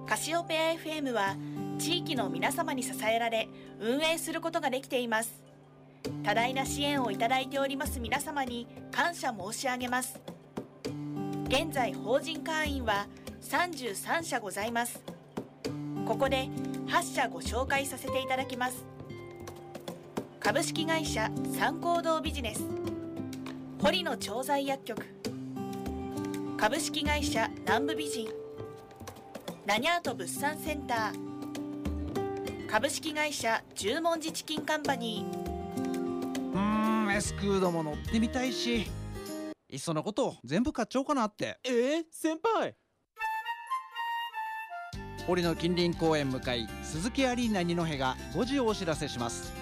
カシオペア FM は地域の皆様に支えられ運営することができています。多大な支援をいただいております皆様に感謝申し上げます。現在法人会員は33社ございます。ここで8社ご紹介させていただきます。株式会社三光堂ビジネス、堀野調剤薬局、株式会社南部美人、ラニャート物産センター、株式会社十文字チキンカンパニー。 エスクードも乗ってみたいし、いっそのこと全部買っちゃおうかなって。 先輩。 堀の近隣公園向かい鈴木アリーナ二戸が5時をお知らせします。